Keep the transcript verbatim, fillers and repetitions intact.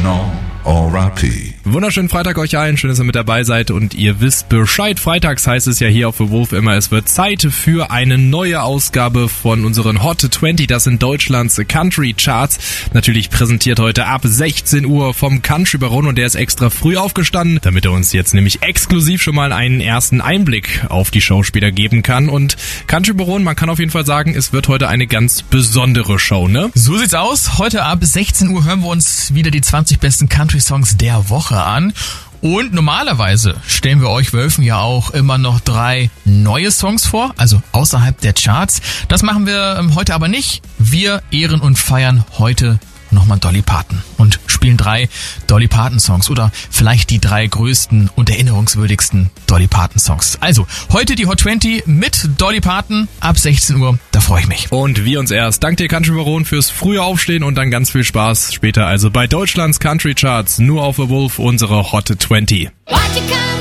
Original R I P. Wunderschönen Freitag euch allen, schön, dass ihr mit dabei seid und ihr wisst Bescheid. Freitags heißt es ja hier auf The Wolf immer, es wird Zeit für eine neue Ausgabe von unseren Hot zwanzig, das sind Deutschlands Country Charts. Natürlich präsentiert heute ab sechzehn Uhr vom Country Baron und der ist extra früh aufgestanden, damit er uns jetzt nämlich exklusiv schon mal einen ersten Einblick auf die Show später geben kann. Und Country Baron, man kann auf jeden Fall sagen, es wird heute eine ganz besondere Show, ne? So sieht's aus. Heute ab sechzehn Uhr hören wir uns wieder die zwanzig besten Country-Songs der Woche an. Und normalerweise stellen wir euch Wölfen ja auch immer noch drei neue Songs vor, also außerhalb der Charts. Das machen wir heute aber nicht. Wir ehren und feiern heute nochmal Dolly Parton und spielen drei Dolly Parton Songs oder vielleicht die drei größten und erinnerungswürdigsten Dolly Parton Songs. Also heute die Hot zwanzig mit Dolly Parton ab sechzehn Uhr, da freue ich mich. Und wir uns erst. Dank dir Country Baron fürs frühe Aufstehen und dann ganz viel Spaß später also bei Deutschlands Country Charts nur auf The Wolf, unsere Hot zwanzig.